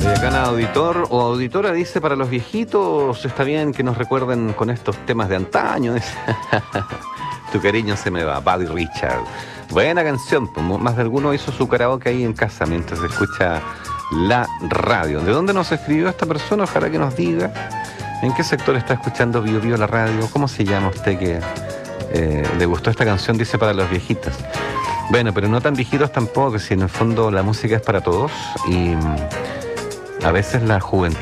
Acá en auditor o auditora dice, para los viejitos está bien que nos recuerden con estos temas de antaño. Tu cariño se me va, Buddy Richard. Buena canción, pues, más de alguno hizo su karaoke ahí en casa mientras escucha la radio. ¿De dónde nos escribió esta persona? Ojalá que nos diga en qué sector está escuchando Bio Bio la radio. ¿Cómo se llama usted que le gustó esta canción? Dice para los viejitos. Bueno, pero no tan viejitos tampoco, si en el fondo la música es para todos y a veces la juventud